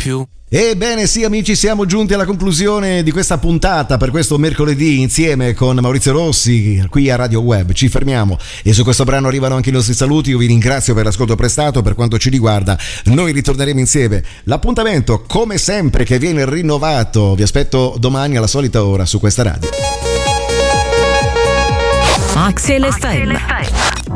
più. Ebbene sì amici, siamo giunti alla conclusione di questa puntata per questo mercoledì insieme con Maurizio Rossi qui a Radio Web. Ci fermiamo e su questo brano arrivano anche i nostri saluti. Io vi ringrazio per l'ascolto prestato. Per quanto ci riguarda noi ritorneremo insieme. L'appuntamento come sempre che viene rinnovato, vi aspetto domani alla solita ora su questa radio. Axel FM.